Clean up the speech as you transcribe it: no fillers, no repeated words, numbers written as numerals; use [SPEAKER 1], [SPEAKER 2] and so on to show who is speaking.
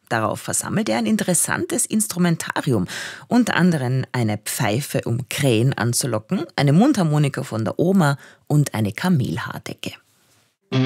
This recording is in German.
[SPEAKER 1] Darauf versammelt er ein interessantes Instrumentarium, unter anderem eine Pfeife, um Krähen anzulocken, eine Mundharmonika von der Oma und eine Kamelhaardecke.